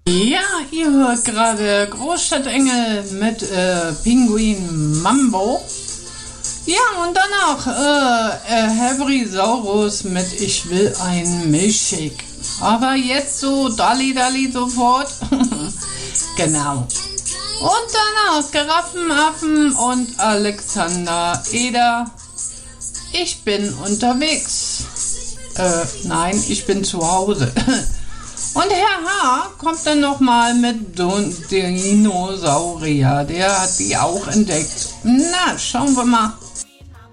Ja, ihr hört gerade Großstadtengel mit Pinguin Mambo. Ja, und danach Hebrisaurus mit Ich will einen Milchshake. Aber jetzt so Dalli sofort. Genau. Und danach Giraffenaffen und Alexander Eder. Ich bin unterwegs. Nein, ich bin zu Hause. Und Herr H. kommt dann nochmal mit Dinosaurier. Der hat die auch entdeckt. Na, schauen wir mal.